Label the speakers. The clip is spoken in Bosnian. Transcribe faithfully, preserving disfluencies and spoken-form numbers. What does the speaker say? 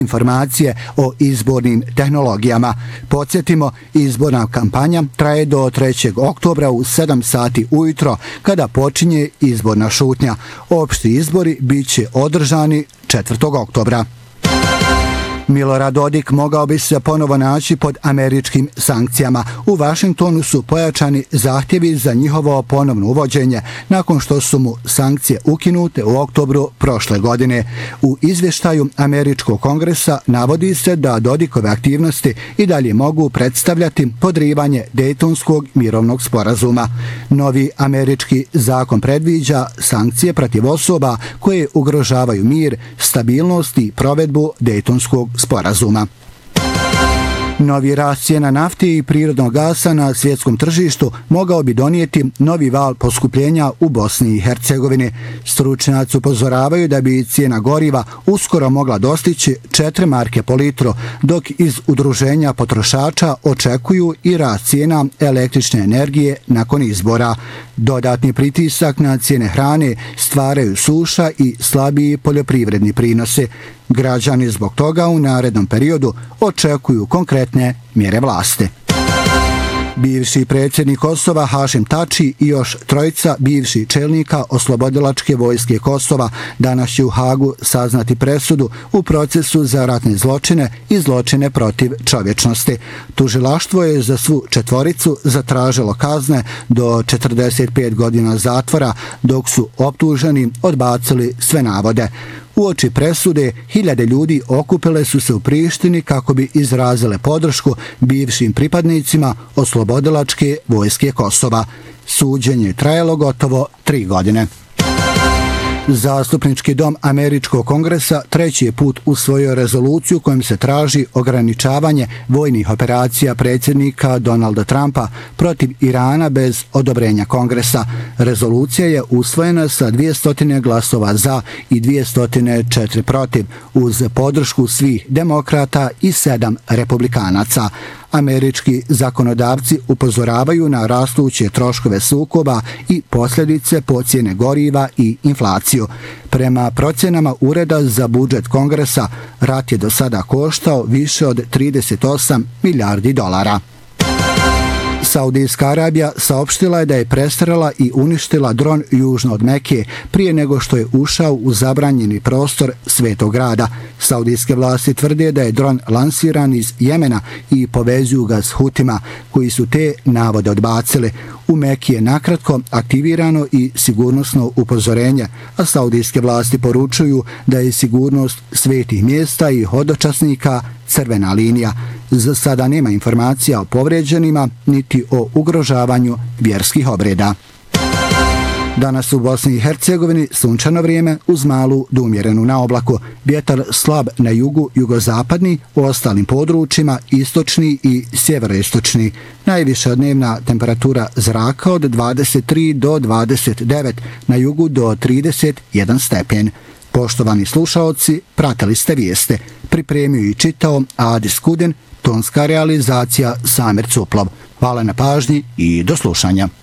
Speaker 1: informacije o izbornim tehnologijama. Podsjetimo, izborna kampanja traje do trećeg oktobra u sedam sati ujutro, kada počinje izborna šutnja. Opšti izbori bit će održani četvrtog oktobra. Milorad Dodik mogao bi se ponovo naći pod američkim sankcijama. U Vašingtonu su pojačani zahtjevi za njihovo ponovno uvođenje nakon što su mu sankcije ukinute u oktobru prošle godine. U izvještaju Američkog kongresa navodi se da Dodikove aktivnosti i dalje mogu predstavljati podrivanje Dejtonskog mirovnog sporazuma. Novi američki zakon predviđa sankcije protiv osoba koje ugrožavaju mir, stabilnost i provedbu Dejtonskog sporazuma. Novi rast cijena nafte i prirodnog gasa na svjetskom tržištu mogao bi donijeti novi val poskupljenja u Bosni i Hercegovini. Stručnjaci upozoravaju da bi cijena goriva uskoro mogla dostići četiri marke po litru, dok iz udruženja potrošača očekuju i rast cijena električne energije nakon izbora. Dodatni pritisak na cijene hrane stvaraju suša i slabiji poljoprivredni prinosi. Građani zbog toga u narednom periodu očekuju konkretne mjere vlasti. Bivši predsjednik Kosova Hašim Tači i još trojica bivših čelnika Oslobodilačke vojske Kosova danas će u Hagu saznati presudu u procesu za ratne zločine i zločine protiv čovječnosti. Tužilaštvo je za svu četvoricu zatražilo kazne do četrdeset pet godina zatvora, dok su optuženi odbacili sve navode. Uoči presude, hiljade ljudi okupile su se u Prištini kako bi izrazile podršku bivšim pripadnicima Oslobodilačke vojske Kosova. Suđenje je trajalo gotovo tri godine. Zastupnički dom Američkog kongresa treći je put usvojio rezoluciju kojom se traži ograničavanje vojnih operacija predsjednika Donalda Trumpa protiv Irana bez odobrenja kongresa. Rezolucija je usvojena sa dvjesto glasova za i dvjesto četiri protiv, uz podršku svih demokrata i sedam republikanaca. Američki zakonodavci upozoravaju na rastuće troškove sukoba i posljedice po cijene goriva i inflaciju. Prema procjenama Ureda za budžet kongresa, rat je do sada koštao više od trideset osam milijardi dolara. Saudijska Arabija saopštila je da je prestrela i uništila dron južno od Mekije prije nego što je ušao u zabranjeni prostor Svetog grada. Saudijske vlasti tvrde da je dron lansiran iz Jemena i povezuju ga s Hutima, koji su te navode odbacili. U Mekiji je nakratko aktivirano i sigurnosno upozorenje, a saudijske vlasti poručuju da je sigurnost svetih mjesta i hodočasnika crvena linija. Za sada nema informacija o povređenima niti o ugrožavanju vjerskih obreda. Danas u Bosni i Hercegovini sunčano vrijeme uz malu do umjerenu na oblaku. Vjetar slab na jugu, jugozapadni, u ostalim područjima istočni i sjeveroistočni. Najviša dnevna temperatura zraka od dvadeset tri do dvadeset devet, na jugu do trideset jedan stepen. Poštovani slušaoci, pratili ste vijeste. Pripremio i čitao Adis Kudin, tonska realizacija Samir Cuplov. Hvala na pažnji i do slušanja.